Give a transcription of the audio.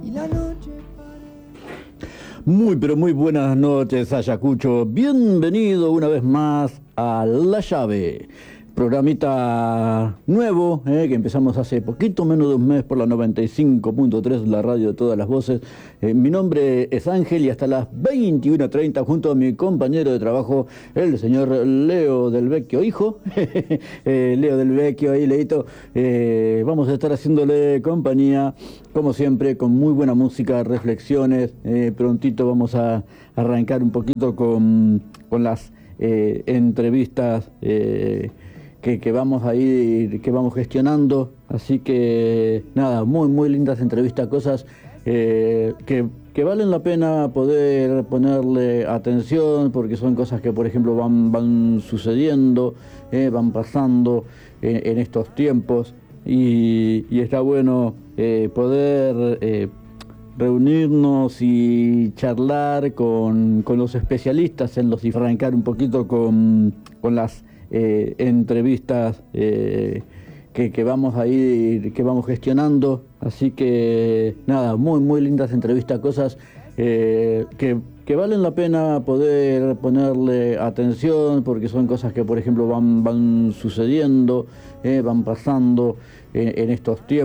y la noche. Muy, pero muy buenas noches, Ayacucho. Bienvenido una vez más a La Llave. Programita nuevo, que empezamos hace poquito menos de un mes por la 95.3, la radio de todas las voces. Mi nombre es Ángel y hasta las 21:30 junto a mi compañero de trabajo, el señor Leo del Vecchio, hijo. Leo del Vecchio, ahí Leito. Vamos a estar haciéndole compañía, como siempre, con muy buena música, reflexiones. Prontito vamos a arrancar un poquito con las entrevistas que vamos a ir, que vamos gestionando, así que nada, muy muy lindas entrevistas, cosas que valen la pena poder ponerle atención, porque son cosas que por ejemplo van sucediendo, van pasando en estos tiempos, y está bueno poder reunirnos y charlar con los especialistas en los, y arrancar un poquito con las entrevistas que vamos a ir, que vamos gestionando, así que nada, muy muy lindas entrevistas, cosas que valen la pena poder ponerle atención, porque son cosas que por ejemplo van sucediendo, van pasando en estos tiempos.